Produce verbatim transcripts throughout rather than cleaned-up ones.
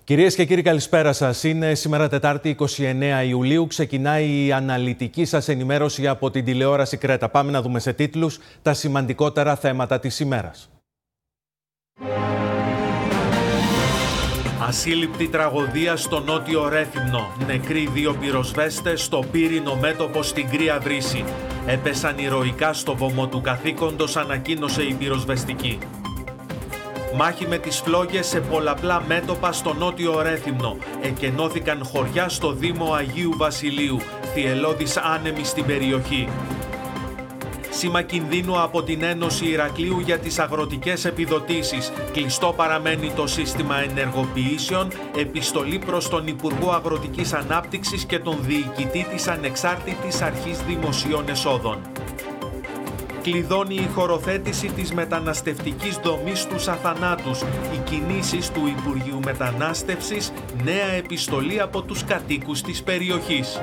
Κυρίες και κύριοι, καλησπέρα σας. Είναι σήμερα Τετάρτη είκοσι εννέα Ιουλίου. Ξεκινάει η αναλυτική σας ενημέρωση από την τηλεόραση Κρέτα. Πάμε να δούμε σε τίτλους τα σημαντικότερα θέματα της ημέρας. Ασύλληπτη τραγωδία στο νότιο Ρέθυμνο. Νεκροί δύο πυροσβέστες στο πύρινο μέτωπο στην Κρία Βρύση. Έπεσαν ηρωικά στο βωμό του καθήκοντος, ανακοίνωσε η πυροσβεστική. Μάχη με τις φλόγες σε πολλαπλά μέτωπα στο νότιο Ρέθυμνο. Εκενώθηκαν χωριά στο Δήμο Αγίου Βασιλείου. Θυελλώδης άνεμοι στην περιοχή. Σήμα κινδύνου από την Ένωση Ηρακλείου για τις αγροτικές επιδοτήσεις. Κλειστό παραμένει το σύστημα ενεργοποιήσεων. Επιστολή προς τον Υπουργό Αγροτικής Ανάπτυξης και τον Διοικητή της Ανεξάρτητης Αρχής Δημοσίων Εσόδων. Κλειδώνει η χωροθέτηση της μεταναστευτικής δομής του Αθανάτους. Οι κινήσεις του Υπουργείου Μετανάστευσης, νέα επιστολή από τους κατοίκους της περιοχής.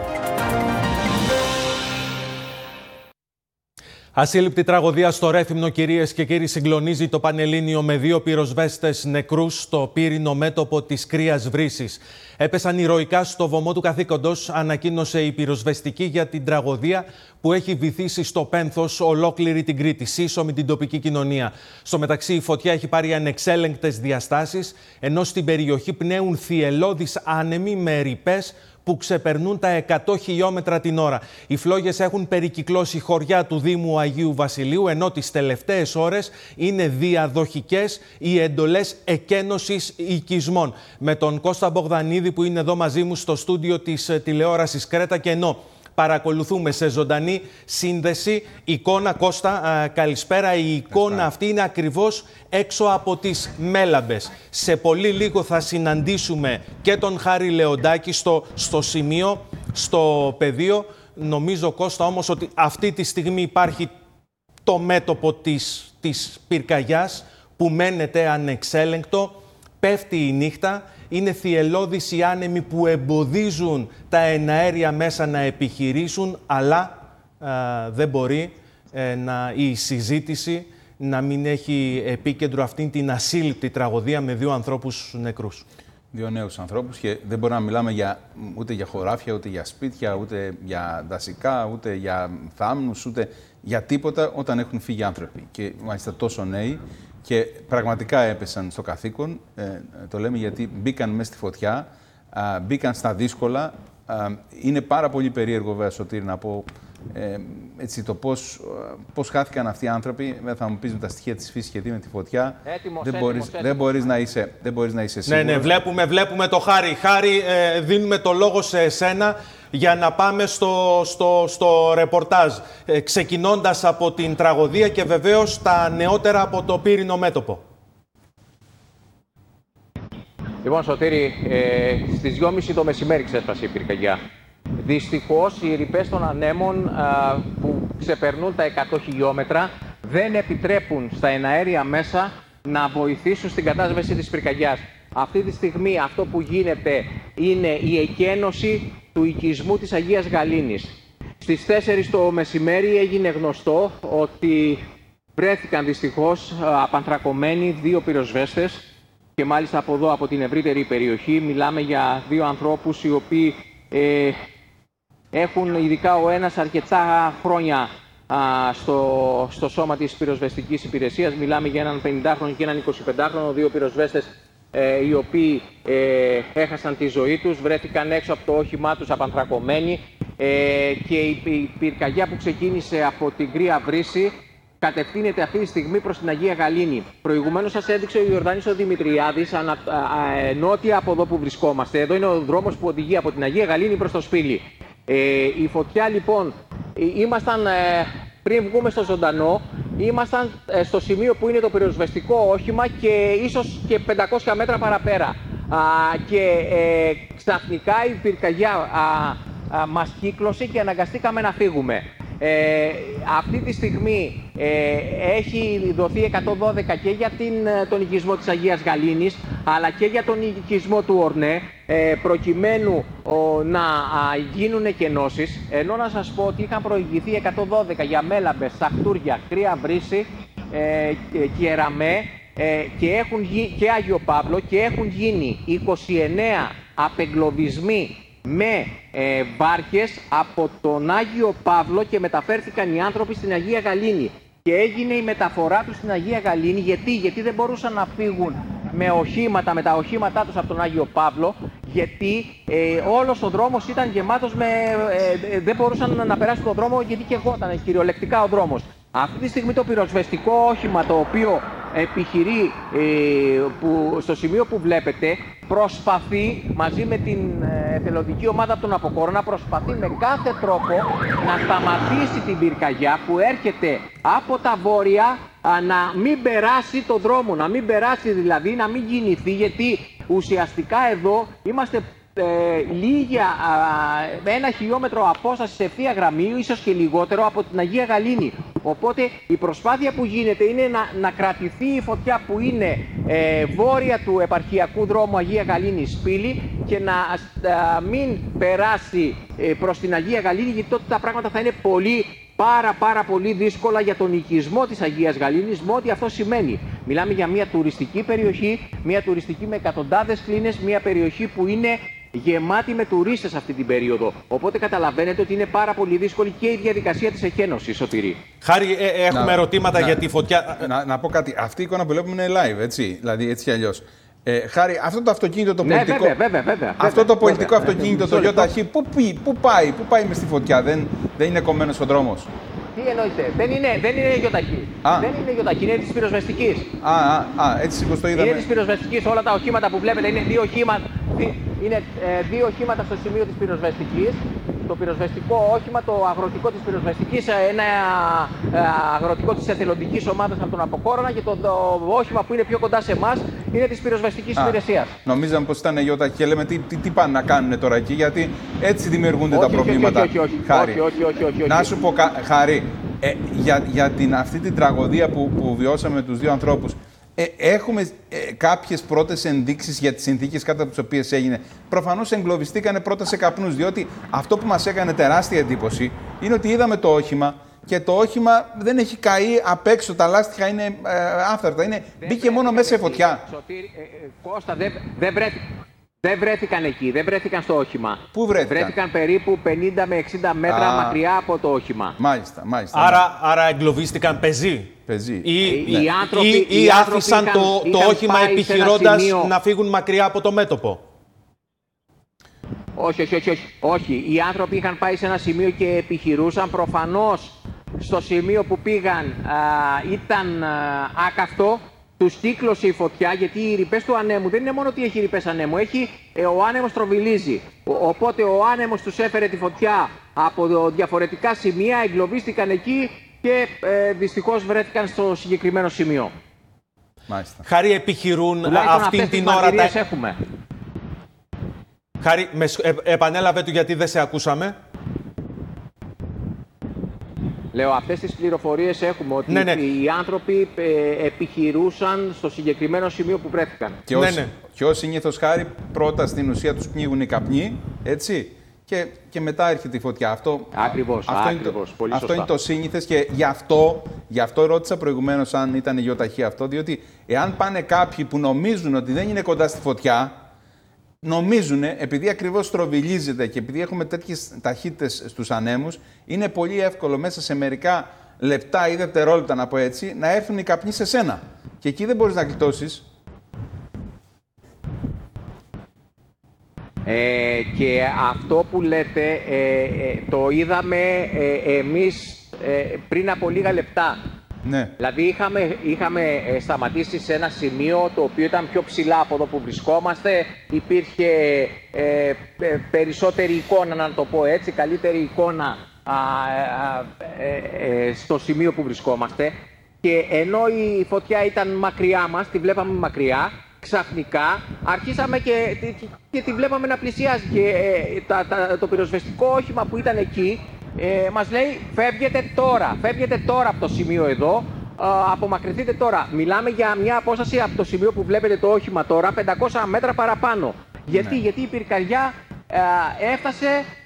Ασύλληπτη τραγωδία στο Ρέθυμνο, κυρίες και κύριοι, συγκλονίζει το Πανελλήνιο με δύο πυροσβέστες νεκρούς στο πύρινο μέτωπο της Κρίας Βρύσης. Έπεσαν ηρωικά στο βωμό του καθήκοντος, ανακοίνωσε η πυροσβεστική για την τραγωδία που έχει βυθίσει στο πένθος ολόκληρη την Κρήτη, σύσσωμη την τοπική κοινωνία. Στο μεταξύ, η φωτιά έχει πάρει ανεξέλεγκτες διαστάσεις, ενώ στην περιοχή πνέουν θυελλώδεις άνεμοι με ρηπές που ξεπερνούν τα εκατό χιλιόμετρα την ώρα. Οι φλόγες έχουν περικυκλώσει χωριά του Δήμου Αγίου Βασιλείου, ενώ τις τελευταίες ώρες είναι διαδοχικές οι εντολές εκένωσης οικισμών. Με τον Κώστα Μπογδανίδη που είναι εδώ μαζί μου στο στούντιο της τηλεόρασης Κρέτα, και ενώ παρακολουθούμε σε ζωντανή σύνδεση εικόνα, Κώστα, καλησπέρα. Η εικόνα αυτή είναι ακριβώς έξω από τις Μέλαμπες. Σε πολύ λίγο θα συναντήσουμε και τον Χάρη Λεοντάκη στο, στο σημείο, στο πεδίο. Νομίζω, Κώστα, όμως ότι αυτή τη στιγμή υπάρχει το μέτωπο της, της πυρκαγιάς που μένεται ανεξέλεγκτο. Πέφτει η νύχτα, είναι θυελλώδεις οι άνεμοι που εμποδίζουν τα εναέρια μέσα να επιχειρήσουν, αλλά α, δεν μπορεί ε, να, η συζήτηση να μην έχει επίκεντρο αυτήν την ασύλληπτη τραγωδία με δύο ανθρώπους νεκρούς. Δύο νέους ανθρώπους, και δεν μπορούμε να μιλάμε για, ούτε για χωράφια, ούτε για σπίτια, ούτε για δασικά, ούτε για θάμνους, ούτε για τίποτα όταν έχουν φύγει άνθρωποι. Και μάλιστα τόσο νέοι. Και πραγματικά έπεσαν στο καθήκον, ε, το λέμε γιατί μπήκαν μέσα στη φωτιά, α, μπήκαν στα δύσκολα. Α, είναι πάρα πολύ περίεργο, βέβαια, Σωτήρη, να πω ε, έτσι, το πώς, πώς χάθηκαν αυτοί οι άνθρωποι. Θα μου πεις με τα στοιχεία της φύσης και τι με τη φωτιά. Έτοιμος, δεν, έτοιμος, μπορείς, έτοιμος. δεν, μπορείς να είσαι, δεν μπορείς να είσαι σίγουρος. Ναι, ναι, βλέπουμε, βλέπουμε το Χάρη. Χάρη, ε, δίνουμε το λόγο σε εσένα για να πάμε στο, στο, στο ρεπορτάζ, ε, ξεκινώντας από την τραγωδία και βεβαίως τα νεότερα από το πύρινο μέτωπο. Λοιπόν, Σωτήρη, ε, στις δυόμιση το μεσημέρι ξέσπασε η πυρκαγιά. Δυστυχώς, οι ρηπές των ανέμων α, που ξεπερνούν τα εκατό χιλιόμετρα δεν επιτρέπουν στα εναέρια μέσα να βοηθήσουν στην κατάσβεση της πυρκαγιάς. Αυτή τη στιγμή αυτό που γίνεται είναι η εκένωση του οικισμού της Αγίας Γαλήνης. Στις τέσσερις το μεσημέρι έγινε γνωστό ότι βρέθηκαν δυστυχώς απανθρακωμένοι δύο πυροσβέστες, και μάλιστα από εδώ, από την ευρύτερη περιοχή. Μιλάμε για δύο ανθρώπους οι οποίοι ε, έχουν, ειδικά ο ένας, αρκετά χρόνια α, στο, στο σώμα της πυροσβεστικής υπηρεσίας. Μιλάμε για έναν πενηντάχρονο και έναν εικοσιπεντάχρονο, δύο πυροσβέστες ε, οι οποίοι ε, έχασαν τη ζωή τους, βρέθηκαν έξω από το όχημά τους απανθρακωμένοι, ε, και η, η πυρκαγιά που ξεκίνησε από την Κρία Βρύση κατευθύνεται αυτή τη στιγμή προς την Αγία Γαλήνη. Προηγουμένως σας έδειξε ο Ιορδάνης ο Δημητριάδης ανα, α, α, νότια από εδώ που βρισκόμαστε. Εδώ είναι ο δρόμος που οδηγεί από την Αγία Γαλήνη προς το Σπήλι. Ε, η φωτιά, λοιπόν, ήμασταν, ε, πριν βγούμε στο ζωντανό, ήμασταν ε, στο σημείο που είναι το πυροσβεστικό όχημα και ίσως και πεντακόσια μέτρα παραπέρα. Α, και ε, ξαφνικά η πυρκαγιά α, α, μας κύκλωσε και αναγκαστήκαμε να φύγουμε. Ε, αυτή τη στιγμή ε, έχει δοθεί εκατόν δώδεκα και για την, τον οικισμό της Αγίας Γαλήνης, αλλά και για τον οικισμό του Ορνέ, ε, προκειμένου ο, να α, γίνουν εκενώσεις. Ενώ να σας πω ότι είχαν προηγηθεί εκατόν δώδεκα για Μέλαμπες, Σαχτούρια, Κρία Βρύση, ε, Κεραμέ ε, και, έχουν γι... και Άγιο Παύλο και έχουν γίνει είκοσι εννέα απεγκλωβισμοί με ε, βάρκες από τον Άγιο Παύλο και μεταφέρθηκαν οι άνθρωποι στην Αγία Γαλήνη. Και έγινε η μεταφορά τους στην Αγία Γαλήνη. Γιατί, γιατί δεν μπορούσαν να φύγουν με οχήματα, με τα οχήματά τους από τον Άγιο Παύλο, γιατί ε, όλος ο δρόμος ήταν γεμάτος με... Ε, ε, δεν μπορούσαν να περάσουν τον δρόμο γιατί και γόταν κυριολεκτικά ο δρόμος. Αυτή τη στιγμή το πυροσβεστικό όχημα το οποίο επιχειρεί ε, που, στο σημείο που βλέπετε προσπαθεί μαζί με την ε, εθελοντική ομάδα από τον Αποκόρονα προσπαθεί με κάθε τρόπο να σταματήσει την πυρκαγιά που έρχεται από τα βόρεια α, να μην περάσει το δρόμο, να μην περάσει δηλαδή, να μην κινηθεί, γιατί ουσιαστικά εδώ είμαστε Ε, λίγια, α, ένα χιλιόμετρο απόσταση σε ευθεία γραμμή, ίσως και λιγότερο, από την Αγία Γαλήνη. Οπότε η προσπάθεια που γίνεται είναι να, να κρατηθεί η φωτιά που είναι ε, βόρεια του επαρχιακού δρόμου Αγία Γαλήνη Σπήλη και να α, μην περάσει ε, προς την Αγία Γαλήνη, γιατί τότε τα πράγματα θα είναι πολύ πάρα πάρα πολύ δύσκολα για τον οικισμό της Αγίας Γαλήνης, με ό,τι αυτό σημαίνει. Μιλάμε για μια τουριστική περιοχή, μια τουριστική με εκατοντάδες κλίνες, μια περιοχή που είναι γεμάτη με τουρίστες αυτή την περίοδο. Οπότε καταλαβαίνετε ότι είναι πάρα πολύ δύσκολη και η διαδικασία της εκένωσης, Σωτήρη. Χάρη, ε, έχουμε να, ερωτήματα να, για τη φωτιά. Να, να πω κάτι. Αυτή η εικόνα που βλέπουμε είναι live, έτσι. Δηλαδή, έτσι κι αλλιώς. Ε, Χάρη, αυτό το αυτοκίνητο το ναι, πολιτικό. Βέβαια, βέβαια, βέβαια, αυτό το πολιτικό βέβαια, αυτοκίνητο, βέβαια, το ΙΟΤΑΧ, πού, πού πάει, πού πάει με στη φωτιά, δεν, δεν είναι κομμένος ο δρόμος. Τι εννοείται, δεν είναι, δεν είναι γιοταχή. Δεν είναι γιοταχή, είναι της πυροσβεστικής. Α, α, α, έτσι σηκώς το είδαμε. Είναι της πυροσβεστικής, όλα τα οχήματα που βλέπετε είναι δύο οχήματα, είναι, ε, δύο οχήματα στο σημείο της πυροσβεστικής. Το πυροσβεστικό όχημα, το αγροτικό της πυροσβεστικής, ένα ε, αγροτικό της εθελοντικής ομάδας από τον Αποκόρονα, και το, το όχημα που είναι πιο κοντά σε εμάς είναι της πυροσβεστικής υπηρεσίας. Νομίζαμε πως ήταν γιοταχή και λέμε τι, τι, τι πάνε να κάνουν τώρα εκεί, γιατί έτσι δημιουργούνται όχι, τα προβλήματα. Όχι, όχι, όχι, Χάρη. όχι, όχι, όχι, όχι. Να σου πω, Χάρη, ε, για, για την, αυτή την τραγωδία που, που βιώσαμε με τους δύο ανθρώπους, Ε, έχουμε ε, κάποιες πρώτες ενδείξεις για τις συνθήκες κατά τις οποίες έγινε. Προφανώς εγκλωβιστήκανε πρώτα σε καπνούς, διότι αυτό που μας έκανε τεράστια εντύπωση είναι ότι είδαμε το όχημα και το όχημα δεν έχει καεί απ' έξω, τα λάστιχα είναι ε, άφθαρτα, είναι, μπήκε μόνο μέσα σε φωτιά. Σωτήρη, ε, ε, Κώστα, δεν δε βρέθηκαν. Δεν βρέθηκαν εκεί, δεν βρέθηκαν στο όχημα. Πού βρέθηκαν? Βρέθηκαν περίπου πενήντα με εξήντα μέτρα Α, μακριά από το όχημα. Μάλιστα, μάλιστα. Άρα, άρα εγκλωβίστηκαν πεζοί. Πεζοί. Ή, ναι. οι άνθρωποι, ή, ή οι άφησαν είχαν, το, το είχαν όχημα επιχειρώντας σημείο... να φύγουν μακριά από το μέτωπο. Όχι, όχι, όχι, όχι. όχι. Οι άνθρωποι είχαν πάει σε ένα σημείο και επιχειρούσαν. Προφανώς στο σημείο που πήγαν α, ήταν α, άκαυτο. Τους κύκλωσε η φωτιά, γιατί οι ρηπές του ανέμου δεν είναι μόνο ότι έχει ρηπές ανέμου, έχει, ε, ο άνεμος τροβιλίζει. Ο, οπότε ο άνεμος τους έφερε τη φωτιά από διαφορετικά σημεία, εγκλωβίστηκαν εκεί και ε, δυστυχώς βρέθηκαν στο συγκεκριμένο σημείο. Μάλιστα. Χάρη, επιχειρούν αυτήν την ώρα. Τα... έχουμε. Χάρη, με, ε, επανέλαβε του γιατί δεν σε ακούσαμε. Λέω, αυτές τις πληροφορίες έχουμε, ότι ναι, ναι. οι άνθρωποι ε, επιχειρούσαν στο συγκεκριμένο σημείο που βρέθηκαν. Και ως, ναι, ναι. και ως συνήθως, Χάρη, πρώτα στην ουσία τους πνίγουν οι καπνοί, έτσι, και, και μετά έρχεται η φωτιά. Αυτό, ακριβώς, αυτό, ακριβώς, είναι, το, πολύ αυτό είναι το σύνηθες, και γι' αυτό, γι' αυτό ρώτησα προηγουμένως αν ήταν γιοταχή αυτό, διότι εάν πάνε κάποιοι που νομίζουν ότι δεν είναι κοντά στη φωτιά, νομίζουν, επειδή ακριβώς στροβιλίζεται και επειδή έχουμε τέτοιες ταχύτητες στους ανέμους, είναι πολύ εύκολο μέσα σε μερικά λεπτά ή δευτερόλεπτα, να πω έτσι, να έρθουν οι καπνοί σε σένα. Και εκεί δεν μπορείς να γλιτώσεις. Ε, και αυτό που λέτε ε, ε, το είδαμε ε, εμείς ε, πριν από λίγα λεπτά. Ναι. Δηλαδή είχαμε, είχαμε σταματήσει σε ένα σημείο το οποίο ήταν πιο ψηλά από εδώ που βρισκόμαστε. Υπήρχε ε, ε, περισσότερη εικόνα, να το πω έτσι, καλύτερη εικόνα α, α, ε, ε, στο σημείο που βρισκόμαστε. Και ενώ η φωτιά ήταν μακριά μας, τη βλέπαμε μακριά, ξαφνικά αρχίσαμε και, και, και τη βλέπαμε να πλησιάζει. Και ε, τα, τα, το πυροσβεστικό όχημα που ήταν εκεί Ε, μας λέει, φεύγετε τώρα, φεύγετε τώρα από το σημείο εδώ, ε, απομακρυνθείτε τώρα. Μιλάμε για μια απόσταση από το σημείο που βλέπετε το όχημα τώρα, πεντακόσια μέτρα παραπάνω. Γιατί, ναι. Γιατί η πυρκαγιά ε, έφτασε